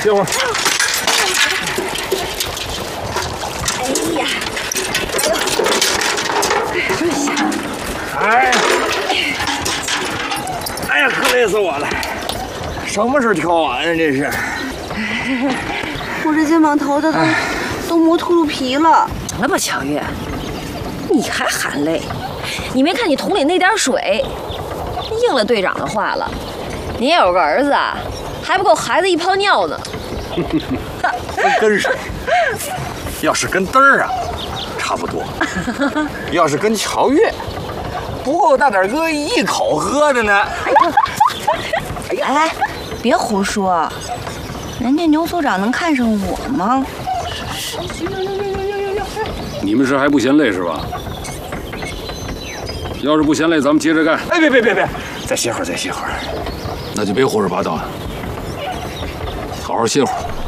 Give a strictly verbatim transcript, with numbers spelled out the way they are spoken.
歇会儿。 哎呀， 哎呀，哎呀，可累死我了！什么时候调完啊？这是。 我这肩膀头的都都磨秃噜皮了。 行了吧，乔月，你还喊累？你没看你桶里那点水，应了队长的话了。你也有个儿子啊，还不够孩子一泡尿呢。 跟谁？要是跟嘚儿啊，差不多；要是跟乔月，不够大点哥一口喝的呢。 哎呀，哎，别胡说，人家牛组长能看上我吗？ 你们这还不嫌累是吧？要是不嫌累，咱们接着干。 哎，别别别别，再歇会儿，再歇会儿。 那就别胡说八道了，好好歇会儿。